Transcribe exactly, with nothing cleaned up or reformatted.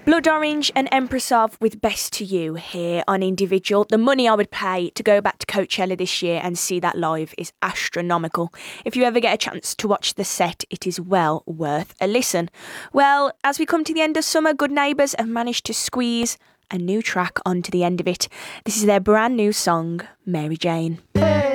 Blood Orange and Empress of with Best to You here on Individual. The money I would pay to go back to Coachella this year and see that live is astronomical. If you ever get a chance to watch the set, it is well worth a listen. Well, as we come to the end of summer, Good Neighbours have managed to squeeze a new track onto the end of it. This is their brand new song, Mary Jane. Hey.